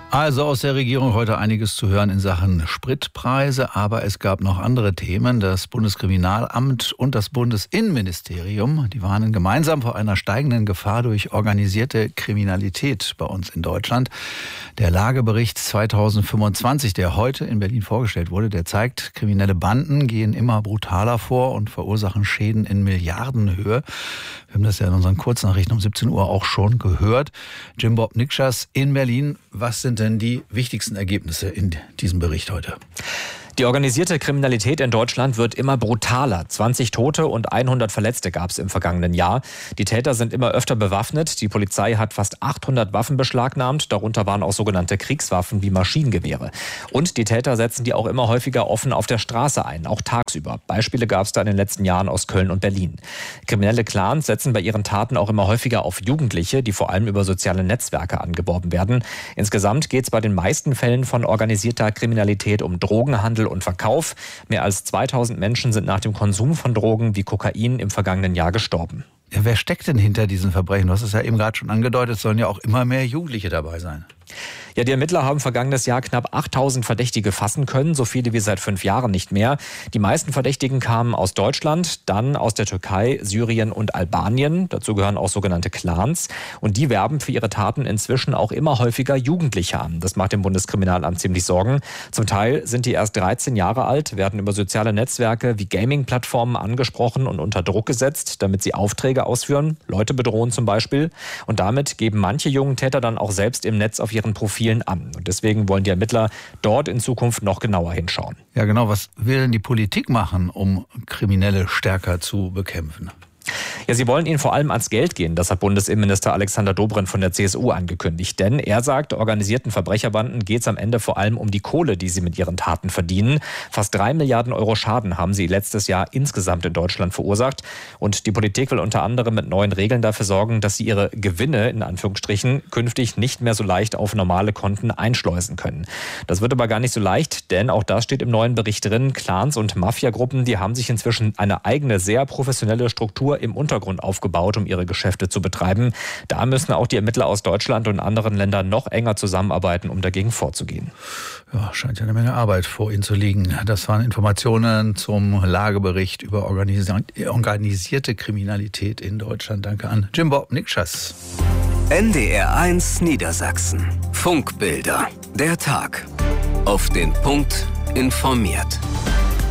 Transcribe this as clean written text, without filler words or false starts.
Also aus der Regierung heute einiges zu hören in Sachen Spritpreise, aber es gab noch andere Themen. Das Bundeskriminalamt und das Bundesinnenministerium, die warnen gemeinsam vor einer steigenden Gefahr durch organisierte Kriminalität bei uns in Deutschland. Der Lagebericht 2025, der heute in Berlin vorgestellt wurde, der zeigt, kriminelle Banden gehen immer brutaler vor und verursachen Schäden in Milliardenhöhe. Wir haben das ja in unseren Kurznachrichten um 17 Uhr auch schon gehört. Jim Bob Nikschas in Berlin, was sind denn die wichtigsten Ergebnisse in diesem Bericht heute? Die organisierte Kriminalität in Deutschland wird immer brutaler. 20 Tote und 100 Verletzte gab es im vergangenen Jahr. Die Täter sind immer öfter bewaffnet. Die Polizei hat fast 800 Waffen beschlagnahmt. Darunter waren auch sogenannte Kriegswaffen wie Maschinengewehre. Und die Täter setzen die auch immer häufiger offen auf der Straße ein, auch tagsüber. Beispiele gab es da in den letzten Jahren aus Köln und Berlin. Kriminelle Clans setzen bei ihren Taten auch immer häufiger auf Jugendliche, die vor allem über soziale Netzwerke angeworben werden. Insgesamt geht es bei den meisten Fällen von organisierter Kriminalität um Drogenhandel und Verkauf. Mehr als 2000 Menschen sind nach dem Konsum von Drogen wie Kokain im vergangenen Jahr gestorben. Ja, wer steckt denn hinter diesen Verbrechen? Du hast es ja eben gerade schon angedeutet, es sollen ja auch immer mehr Jugendliche dabei sein. Ja, die Ermittler haben vergangenes Jahr knapp 8000 Verdächtige fassen können, so viele wie seit 5 Jahren nicht mehr. Die meisten Verdächtigen kamen aus Deutschland, dann aus der Türkei, Syrien und Albanien. Dazu gehören auch sogenannte Clans. Und die werben für ihre Taten inzwischen auch immer häufiger Jugendliche an. Das macht dem Bundeskriminalamt ziemlich Sorgen. Zum Teil sind die erst 13 Jahre alt, werden über soziale Netzwerke wie Gaming-Plattformen angesprochen und unter Druck gesetzt, damit sie Aufträge ausführen, Leute bedrohen zum Beispiel. Und damit geben manche jungen Täter dann auch selbst im Netz auf ihren Profilen an. Und deswegen wollen die Ermittler dort in Zukunft noch genauer hinschauen. Ja, genau. Was will denn die Politik machen, um Kriminelle stärker zu bekämpfen? Ja, sie wollen ihnen vor allem ans Geld gehen. Das hat Bundesinnenminister Alexander Dobrindt von der CSU angekündigt. Denn er sagt, organisierten Verbrecherbanden geht es am Ende vor allem um die Kohle, die sie mit ihren Taten verdienen. Fast 3 Milliarden Euro Schaden haben sie letztes Jahr insgesamt in Deutschland verursacht. Und die Politik will unter anderem mit neuen Regeln dafür sorgen, dass sie ihre Gewinne, in Anführungsstrichen, künftig nicht mehr so leicht auf normale Konten einschleusen können. Das wird aber gar nicht so leicht, denn auch das steht im neuen Bericht drin. Clans und Mafiagruppen, die haben sich inzwischen eine eigene, sehr professionelle Struktur im Untergrund aufgebaut, um ihre Geschäfte zu betreiben. Da müssen auch die Ermittler aus Deutschland und anderen Ländern noch enger zusammenarbeiten, um dagegen vorzugehen. Ja, scheint ja eine Menge Arbeit vor Ihnen zu liegen. Das waren Informationen zum Lagebericht über organisierte Kriminalität in Deutschland. Danke an Jim Bob Nikschas. NDR1 Niedersachsen. Funkbilder. Der Tag. Auf den Punkt informiert.